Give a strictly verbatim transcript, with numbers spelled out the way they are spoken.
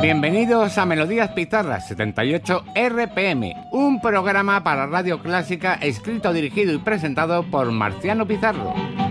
Bienvenidos a Melodías Pizarras setenta y ocho R P M, un programa para Radio Clásica escrito, dirigido y presentado por Marciano Pizarro.